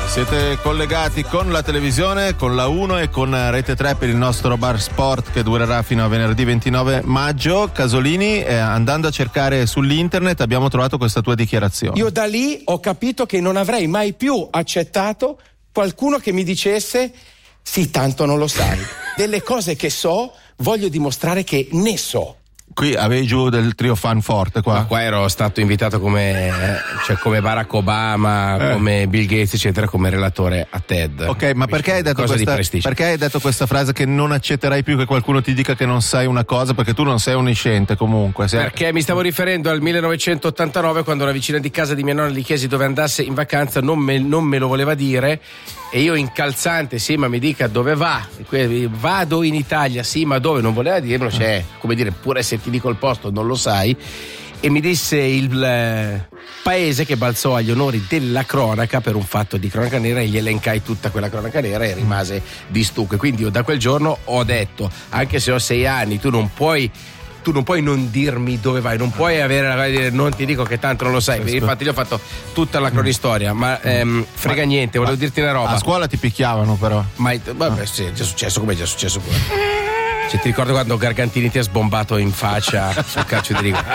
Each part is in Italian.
Siete collegati con la televisione, con la 1 e con Rete 3 per il nostro Bar Sport che durerà fino a venerdì 29 maggio. Casolini, andando a cercare sull'internet abbiamo trovato questa tua dichiarazione. Io da lì ho capito che non avrei mai più accettato qualcuno che mi dicesse sì, tanto non lo sai. Delle cose che so, voglio dimostrare che ne so. Qui avevi giù del trio fan forte qua. Ma qua ero stato invitato come Barack Obama, come Bill Gates, eccetera, come relatore a TED. Ok, ma perché hai detto questa frase che non accetterai più che qualcuno ti dica che non sai una cosa, perché tu non sei onnisciente comunque? Perché mi stavo riferendo al 1989, quando la vicina di casa di mia nonna gli chiesi dove andasse in vacanza, non me lo voleva dire, e io incalzante, sì, ma mi dica dove va. Vado in Italia, sì, ma dove? Non voleva dirlo, cioè, come dire, pure se ti dico il posto non lo sai. E mi disse il paese che balzò agli onori della cronaca per un fatto di cronaca nera, e gli elencai tutta quella cronaca nera e rimase di stucco. E quindi io da quel giorno ho detto, anche se ho 6 anni, tu non puoi non dirmi dove vai, non puoi avere la cosa di dire non ti dico che tanto non lo sai. Infatti io ho fatto tutta la cronistoria, ma frega niente, volevo dirti una roba. A scuola ti picchiavano però. Vabbè, sì, è già successo come è già successo pure. Cioè, ti ricordo quando Gargantini ti ha sbombato in faccia sul calcio di rigore?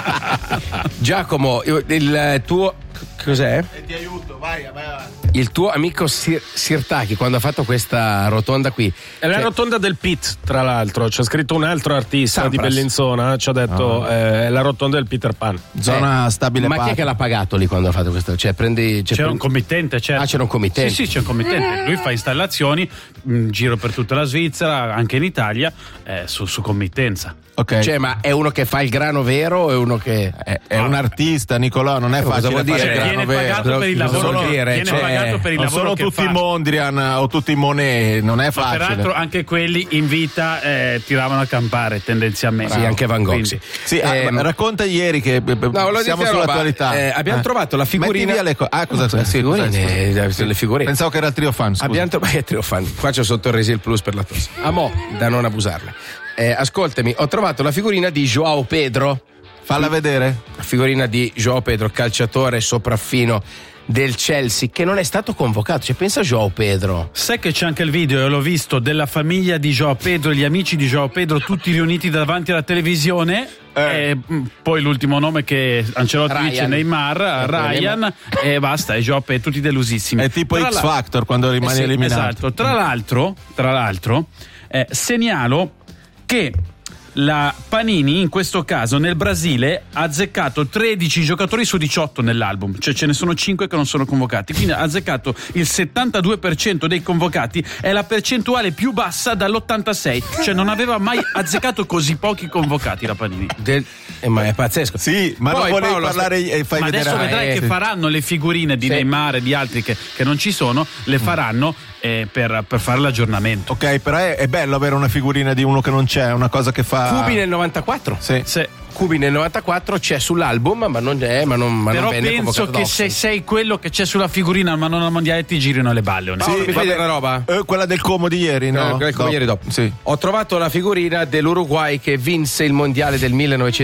Giacomo, il tuo cos'è? Ti aiuto, vai avanti. Il tuo amico Sirtaki, quando ha fatto questa rotonda qui, è la rotonda del Pit, tra l'altro c'è scritto un altro artista Sampras di Bellinzona, ci ha detto è la rotonda del Peter Pan, zona stabile. Ma chi è che l'ha pagato lì quando ha fatto questo? Cioè c'era un committente, certo. C'era un committente. Sì, c'è un committente. Lui fa installazioni in giro per tutta la Svizzera, anche in Italia, su committenza. Okay. Cioè, ma è uno che fa il grano vero o è uno che è un artista, Nicolò, non è facile vuol dire? fare il grano viene pagato per il lavoro, pagato per il non lavoro sono che tutti fa. Mondrian o tutti Monet, non è facile. Peraltro anche quelli in vita tiravano a campare tendenzialmente. Sì, anche Van Gogh. Sì, racconta ieri che siamo sull'attualità. Abbiamo trovato la figurina. Le figurine. Pensavo che era il trio fan. Trio fan. Qua c'ho sotto il Resil Plus per la tosse. Da non abusarne. Ascoltami, ho trovato la figurina di João Pedro. Falla vedere. La figurina di João Pedro, calciatore sopraffino del Chelsea, che non è stato convocato. Cioè, pensa a João Pedro. Sai che c'è anche il video, io l'ho visto, della famiglia di João Pedro, gli amici di João Pedro tutti riuniti davanti alla televisione. E poi l'ultimo nome che Ancelotti dice Neymar, Ryan, e basta, e João Pedro, tutti delusissimi. È tipo X Factor quando rimane eliminato. Esatto. Tra l'altro segnalo che la Panini in questo caso nel Brasile ha azzeccato 13 giocatori su 18 nell'album, cioè ce ne sono 5 che non sono convocati, quindi ha azzeccato il 72% dei convocati, è la percentuale più bassa dall'86, cioè non aveva mai azzeccato così pochi convocati la Panini. Ma è pazzesco. Sì, ma poi, non volevi parlare e fai ma vedere. Adesso vedrai che faranno le figurine di Neymar e di altri che non ci sono, le faranno per fare l'aggiornamento. Ok, però è bello avere una figurina di uno che non c'è, una cosa che fa. Cubi nel 94? Sì. Cubi nel 94 c'è sull'album, ma non è, ma non però venne penso che se sei quello che c'è sulla figurina ma non al mondiale ti girino le balle. Sì, mi fai vedere una roba? Quella del Como di ieri, no? Quella del Como ieri dopo. Sì. Ho trovato la figurina dell'Uruguay che vinse il mondiale del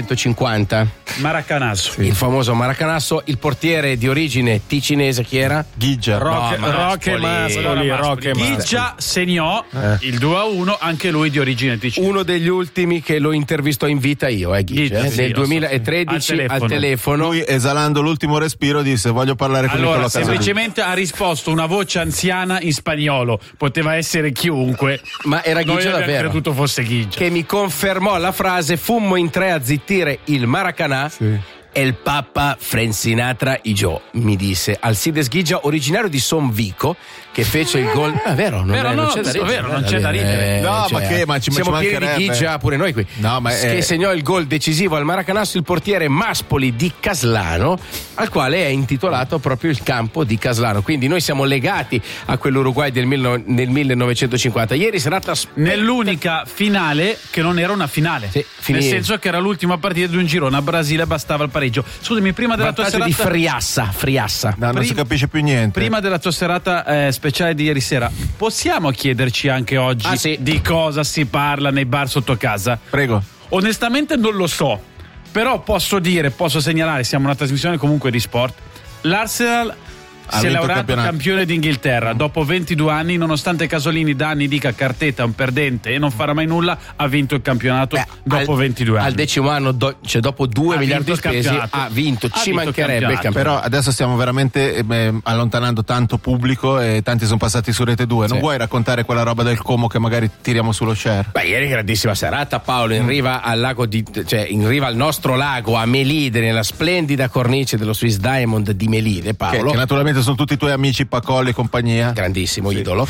1950. Maracanazo. Sì. Il famoso Maracanazo, il portiere di origine ticinese chi era? Ghigia. Roque Mascoli. Ghigia segnò il 2-1, anche lui di origine ticinese. Uno degli ultimi che lo intervistò in vita io, Ghigia. Nel 2013 al telefono. Lui, esalando l'ultimo respiro, disse voglio parlare con Nicolò Casalini. Semplicemente ha risposto una voce anziana in spagnolo, poteva essere chiunque, ma era Ghigia davvero. Noi creduto fosse Ghigia, che mi confermò la frase: fummo in 3 a zittire il Maracanã. Sì. E il Papa Frank Sinatra y yo, mi disse Alcides Ghigia, originario di Son Vico, che fece il gol. Vero, non c'è da ridere. No, cioè, ma siamo pieni di Ghigia pure noi qui. No, ma che segnò il gol decisivo al Maracanã sul portiere Maspoli di Caslano, al quale è intitolato proprio il campo di Caslano. Quindi noi siamo legati a quell'Uruguay nel 1950. Ieri serata nell'unica finale che non era una finale, nel senso che era l'ultima partita di un girone a Brasile, bastava il pareggio. Scusami, prima della tua serata di Friassa. No, non si capisce più niente. Prima della tua serata speciale di ieri sera, possiamo chiederci anche oggi di cosa si parla nei bar sotto casa? Prego. Onestamente non lo so, però posso segnalare, siamo una trasmissione comunque di sport, l'Arsenal Si è laureato campione d'Inghilterra dopo 22 anni, nonostante Casolini da anni dica che Arteta è un perdente e non farà mai nulla, ha vinto il campionato dopo 22 anni. Al 10° anno, dopo 2 miliardi di spesi, ha vinto. Ci mancherebbe il campionato. Però adesso stiamo veramente allontanando tanto pubblico e tanti sono passati su Rete 2. Non vuoi raccontare quella roba del Como che magari tiriamo sullo share? Beh, ieri grandissima serata, Paolo, in riva al lago in riva al nostro lago a Melide, nella splendida cornice dello Swiss Diamond di Melide, Paolo. Che naturalmente sono tutti i tuoi amici Pacolli e compagnia. Grandissimo idolo.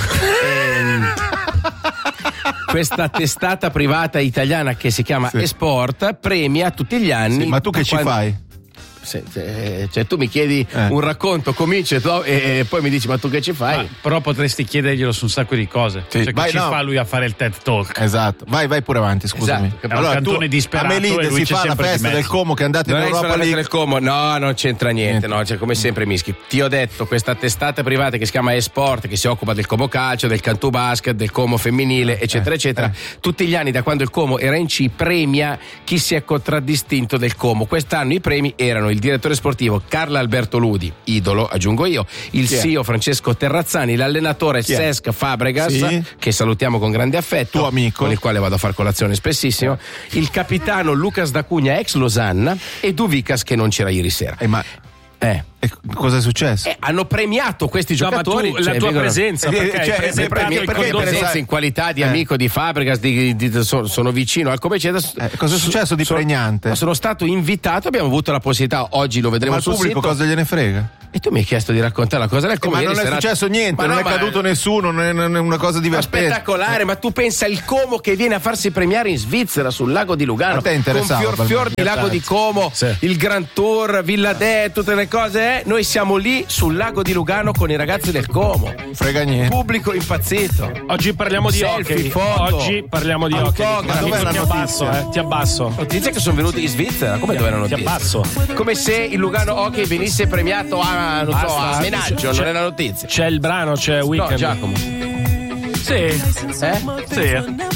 Questa testata privata italiana che si chiama Esport premia tutti gli anni. Ma tu che ci fai? Cioè tu mi chiedi un racconto, cominci e poi mi dici ma tu che ci fai? Però potresti chiederglielo su un sacco di cose. Sì. Cioè, che fa lui a fare il TED Talk? Esatto, vai pure avanti, scusami. Esatto. Allora, tu disperato, a Melide si fa la festa del Como che andate in Europa League. Del Como. No, non c'entra niente. No, cioè, come sempre mischi. Ti ho detto, questa testata privata che si chiama Esport, che si occupa del Como Calcio, del Cantù Basket, del Como femminile, eccetera, eccetera. Tutti gli anni, da quando il Como era in C, premia chi si è contraddistinto del Como. Quest'anno i premi erano il direttore sportivo Carlo Alberto Ludi, idolo aggiungo io, il CEO Francesco Terrazzani, l'allenatore Cesc Fabregas, che salutiamo con grande affetto, tuo amico, con il quale vado a far colazione spessissimo, il capitano Lucas D'Acugna ex Losanna e Duvicas che non c'era ieri sera. Cosa è successo? Hanno premiato questi giocatori. Ma la tua presenza, perché presenza in qualità di amico di Fabregas, sono vicino al come cosa è successo di pregnante? Sono stato invitato, abbiamo avuto la possibilità, oggi lo vedremo sul pubblico, sito. Cosa gliene frega? E tu mi hai chiesto di raccontare la cosa del Como. Ma non è successo niente, non è caduto nessuno, non è una cosa divertente. Spettacolare, ma tu pensa il Como che viene a farsi premiare in Svizzera sul lago di Lugano, con fior di lago di Como, il Grand Tour, Villa De, tutte le cose, noi siamo lì sul lago di Lugano con i ragazzi del Como. Frega niente. Pubblico impazzito. Oggi parliamo di hockey. Oggi parliamo di hockey. Ti abbasso. Notizie che sono venuti in Svizzera, come dove erano notizie? Ti abbasso. Come se il Lugano Hockey venisse premiato a menaggio, non è la notizia. C'è il brano, c'è Weekend. No, Giacomo. Sì. Sì.